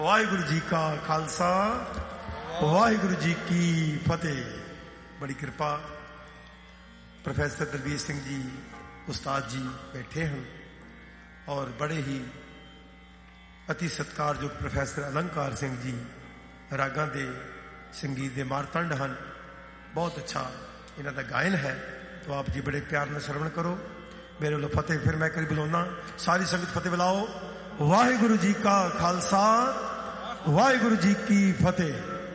वाहिगुरु जी का खालसा वाहिगुरु जी की फतेह। बड़ी कृपा प्रोफेसर दलबीर सिंह जी उस्ताद जी बैठे हैं और बड़े ही अति सत्कारयोग प्रोफेसर अलंकार सिंह जी रागां दे संगीत दे मारतंड हैं। बहुत अच्छा इन्हां दा गायन है, तो आप जी बड़े प्यार नाल श्रवण करो। मेरे वालों फतेह फिर मैं करी बुलाना, सारी संगत फतेह बुलाओ। वाहिगुरु जी का खालसा वाहिगुरु जी की फतेह।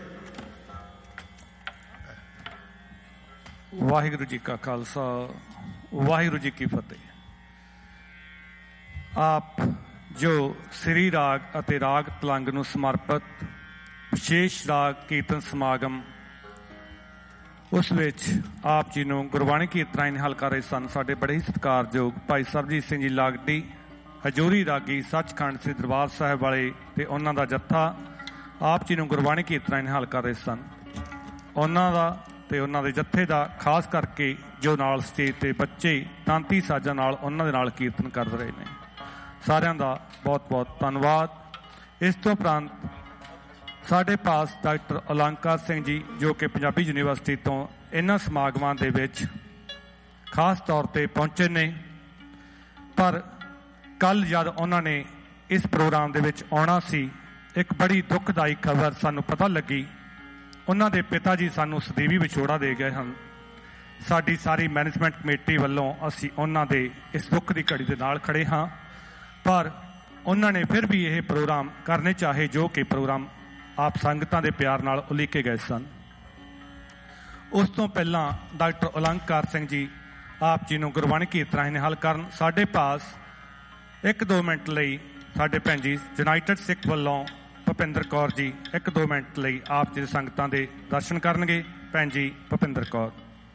वाहिगुरु जी का खालसा वाहिगुरु जी की फतेह। आप जो श्री राग ਅਤੇ राग तलंग ਨੂੰ ਸਮਰਪਿਤ ਵਿਸ਼ੇਸ਼ ਰਾਗ ਕੀਰਤਨ ਸਮਾਗਮ ਉਸ ਵਿੱਚ ਆਪ ਜੀ ਨੂੰ ਗੁਰਬਾਣੀ ਕੀਰਤਨਾਂ ਨਿਹਾਲ ਕਰ ਰਹੇ ਸਨ ਸਾਡੇ ਬੜੇ ਹੀ ਸਤਿਕਾਰਯੋਗ ਭਾਈ ਸਰਬਜੀਤ ਸਿੰਘ ਜੀ ਲਾਗਡੀ ਹਜੂਰੀ ਰਾਗੀ ਸੱਚਖੰਡ ਸ੍ਰੀ ਦਰਬਾਰ ਸਾਹਿਬ ਵਾਲੇ ਤੇ ਉਹਨਾਂ ਦਾ ਜੱਥਾ ਆਪ ਜੀ ਨੂੰ ਗੁਰਬਾਣੀ ਕੀਰਤਨਾਂ ਨਿਹਾਲ ਕਰ ਰਹੇ ਸਨ। ਉਹਨਾਂ ਦਾ ਤੇ ਉਹਨਾਂ ਦੇ ਜੱਥੇ ਦਾ ਖਾਸ ਕਰਕੇ ਜੋ ਨਾਲ ਸਟੇਜ ਤੇ ਬੱਚੇ ਤਾਂਤੀ ਸਾਜ਼ਾਂ ਨਾਲ ਉਹਨਾਂ ਦੇ ਨਾਲ ਕੀਰਤਨ ਕਰ ਰਹੇ ਨੇ, ਸਾਰਿਆਂ ਦਾ ਬਹੁਤ ਬਹੁਤ ਧੰਨਵਾਦ। ਇਸ ਤੋਂ ਉਪਰੰਤ ਸਾਡੇ ਪਾਸ ਡਾਕਟਰ ਅਲੰਕਾਰ ਸਿੰਘ ਜੀ ਜੋ ਕਿ ਪੰਜਾਬੀ ਯੂਨੀਵਰਸਿਟੀ ਤੋਂ ਇਹਨਾਂ ਸਮਾਗਮਾਂ ਦੇ ਵਿੱਚ ਖਾਸ ਤੌਰ ਤੇ ਪਹੁੰਚੇ ਨੇ, ਪਰ ਕੱਲ ਜਦ ਉਹਨਾਂ ਨੇ ਇਸ ਪ੍ਰੋਗਰਾਮ ਦੇ ਵਿੱਚ ਆਉਣਾ ਸੀ ਇੱਕ ਬੜੀ ਦੁਖਦਾਈ ਖਬਰ ਸਾਨੂੰ ਪਤਾ ਲੱਗੀ। ਉਹਨਾਂ ਦੇ ਪਿਤਾ ਜੀ ਸਾਨੂੰ ਸਦੀਵੀ ਵਿਛੋੜਾ ਦੇ ਗਏ ਹਨ। ਸਾਡੀ ਸਾਰੀ ਮੈਨੇਜਮੈਂਟ ਕਮੇਟੀ ਵੱਲੋਂ ਅਸੀਂ ਉਹਨਾਂ ਦੇ ਇਸ ਦੁੱਖ ਦੀ ਘੜੀ ਦੇ ਨਾਲ ਖੜੇ ਹਾਂ, ਪਰ ਉਹਨਾਂ ਨੇ ਫਿਰ ਵੀ ਇਹ ਪ੍ਰੋਗਰਾਮ ਕਰਨੇ ਚਾਹੇ ਜੋ ਕਿ ਪ੍ਰੋਗਰਾਮ ਆਪ ਸੰਗਤਾਂ ਦੇ ਪਿਆਰ ਨਾਲ ਉਲੀਕੇ ਗਏ ਸਨ। ਉਸ ਤੋਂ ਪਹਿਲਾਂ ਡਾਕਟਰ ਅਲੰਕਾਰ ਸਿੰਘ ਜੀ ਆਪ ਜੀ ਨੂੰ ਗੁਰਬਾਣੀ ਕੀਰਤਨਾਂ ਨਿਹਾਲ ਕਰਨ ਸਾਡੇ ਪਾਸ 1-2 ਮਿੰਟ ਲਈ ਸਾਡੇ ਭੈਣ ਜੀ ਯੂਨਾਈਟਿਡ ਸਿੱਖ ਵੱਲੋਂ ਭੁਪਿੰਦਰ ਕੌਰ ਜੀ 1-2 ਮਿੰਟ ਲਈ ਆਪ ਜੀ ਦੇ ਸੰਗਤਾਂ ਦੇ ਦਰਸ਼ਨ ਕਰਨਗੇ। ਭੈਣ ਜੀ ਭੁਪਿੰਦਰ ਕੌਰ।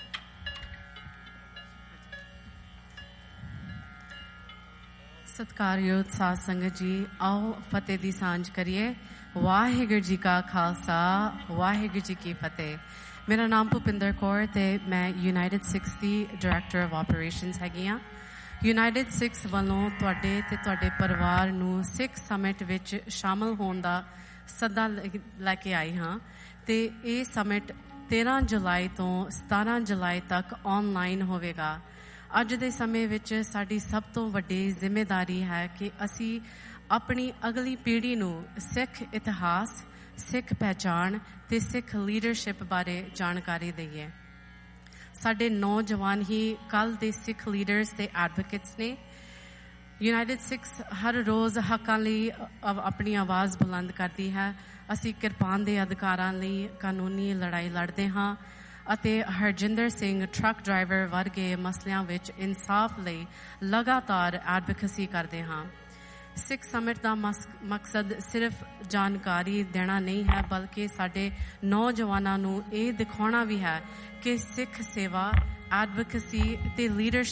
ਸਤਿਕਾਰਯੋਗ ਸਾਧ ਸੰਗਤ ਜੀ, ਆਓ ਫਤਿਹ ਦੀ ਸਾਂਝ ਕਰੀਏ। ਵਾਹਿਗੁਰੂ ਜੀ ਕਾ ਖਾਲਸਾ ਵਾਹਿਗੁਰੂ ਜੀ ਕੀ ਫਤਿਹ। ਮੇਰਾ ਨਾਮ ਭੁਪਿੰਦਰ ਕੌਰ ਤੇ ਮੈਂ United Sikhs the director of operations ਹੈਗੀ ਹਾਂ। ਯੂਨਾਈਟਿਡ ਸਿੱਖਸ ਵੱਲੋਂ ਤੁਹਾਡੇ ਤੇ ਤੁਹਾਡੇ ਪਰਿਵਾਰ ਨੂੰ ਸਿੱਖ ਸਮਿਟ ਵਿੱਚ ਸ਼ਾਮਲ ਹੋਣ ਦਾ ਸੱਦਾ ਲੈ ਕੇ ਆਈ ਹਾਂ ਤੇ ਇਹ ਸਮਿਟ 13 ਜੁਲਾਈ ਤੋਂ 17 ਜੁਲਾਈ ਤੱਕ ਆਨਲਾਈਨ ਹੋਵੇਗਾ। ਅੱਜ ਦੇ ਸਮੇਂ ਵਿੱਚ ਸਾਡੀ ਸਭ ਤੋਂ ਵੱਡੀ ਜ਼ਿੰਮੇਵਾਰੀ ਹੈ ਕਿ ਅਸੀਂ ਆਪਣੀ ਅਗਲੀ ਪੀੜ੍ਹੀ ਨੂੰ ਸਿੱਖ ਇਤਿਹਾਸ, ਸਿੱਖ ਪਹਿਚਾਣ ਤੇ ਸਿੱਖ ਲੀਡਰਸ਼ਿਪ ਬਾਰੇ ਜਾਣਕਾਰੀ ਦਈਏ। ਸਾਡੇ ਨੌਜਵਾਨ ਹੀ ਕੱਲ੍ਹ ਦੇ ਸਿੱਖ ਲੀਡਰਸ ਤੇ ਐਡਵੋਕੇਟਸ ਨੇ। ਯੂਨਾਈਟਿਡ ਸਿੱਖਸ ਹਰ ਰੋਜ਼ ਹੱਕਾਂ ਲਈ ਆਪਣੀ ਆਵਾਜ਼ ਬੁਲੰਦ ਕਰਦੀ ਹੈ। ਅਸੀਂ ਕਿਰਪਾਨ ਦੇ ਅਧਿਕਾਰਾਂ ਲਈ ਕਾਨੂੰਨੀ ਲੜਾਈ ਲੜਦੇ ਹਾਂ ਅਤੇ ਹਰਜਿੰਦਰ ਸਿੰਘ ਟਰੱਕ ਡਰਾਈਵਰ ਵਰਗੇ ਮਸਲਿਆਂ ਵਿੱਚ ਇਨਸਾਫ ਲਈ ਲਗਾਤਾਰ ਐਡਵੋਕੇਸੀ ਕਰਦੇ ਹਾਂ। ਸਿੱਖ ਸਮਿਟ ਦਾ ਮਕਸਦ ਸਿਰਫ ਜਾਣਕਾਰੀ ਦੇਣਾ ਨਹੀਂ ਹੈ, ਬਲਕਿ ਸਾਡੇ ਨੌਜਵਾਨਾਂ ਨੂੰ ਇਹ ਦਿਖਾਉਣਾ ਵੀ ਹੈ ਕਿ ਸਿੱਖ ਸੇਵਾ, ਐਡਵੋਕੇਸੀ ਤੇ ਲੀਡਰਸ਼ਿਪ